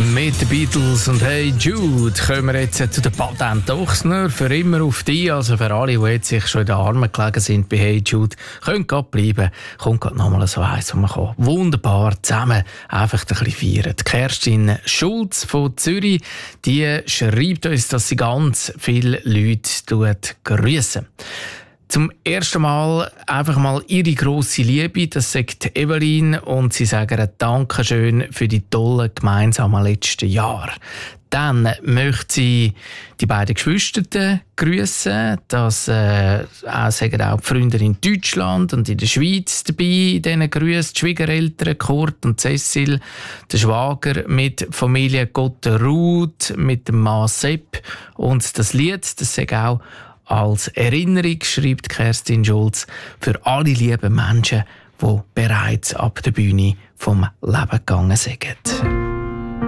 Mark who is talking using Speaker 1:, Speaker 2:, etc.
Speaker 1: Mit den Beatles und Hey Jude kommen wir jetzt zu den Patent Ochsner für immer auf die. Also für alle, die jetzt sich schon in den Armen gelegen sind bei Hey Jude, können gerade bleiben. Kommt gerade nochmal so eins, wo man kann wunderbar zusammen einfach ein bisschen feiern. Die Kerstin Schulz von Zürich, die schreibt uns, dass sie ganz viele Leute grüssen. Zum ersten Mal einfach mal ihre grosse Liebe, das sagt Evelyn, und sie sagen ein Dankeschön für die tollen gemeinsamen letzten Jahre. Dann möchte sie die beiden Geschwister grüssen. Das sagen auch die Freunde in Deutschland und in der Schweiz dabei. In diesen Grüssen die Schwiegereltern Kurt und Cecil, der Schwager mit Familie Gotterud, mit dem Mann Sepp. Und das Lied, das sagt auch als Erinnerung, schreibt Kerstin Schulz, für alle lieben Menschen, die bereits ab der Bühne vom Leben gegangen sind.